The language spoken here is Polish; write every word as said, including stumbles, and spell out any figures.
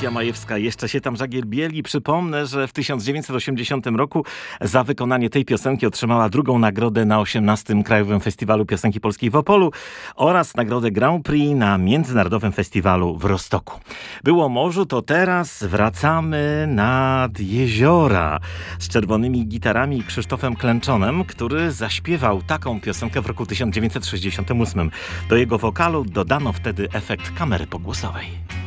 Alicja Majewska jeszcze się tam żagielbieli. Przypomnę, że w tysiąc dziewięćset osiemdziesiątym roku za wykonanie tej piosenki otrzymała drugą nagrodę na osiemnastym Krajowym Festiwalu Piosenki Polskiej w Opolu oraz nagrodę Grand Prix na Międzynarodowym Festiwalu w Rostoku. Było o morzu, to teraz wracamy nad jeziora z czerwonymi gitarami i Krzysztofem Klęczonem, który zaśpiewał taką piosenkę w roku tysiąc dziewięćset sześćdziesiątym ósmym. Do jego wokalu dodano wtedy efekt kamery pogłosowej.